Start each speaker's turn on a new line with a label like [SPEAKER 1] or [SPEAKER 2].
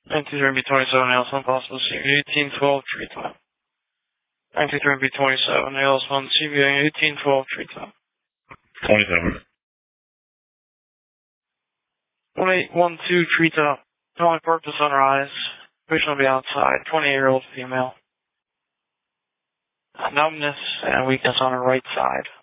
[SPEAKER 1] 93B27, ALS1 possible CVA 1812 treatment. 93B27, ALS1 CVA 1812 treatment.
[SPEAKER 2] 27.
[SPEAKER 1] 1812 treatment. Only purpose sunrise. Patient will be outside. 28-year-old female. Numbness and weakness on her right side.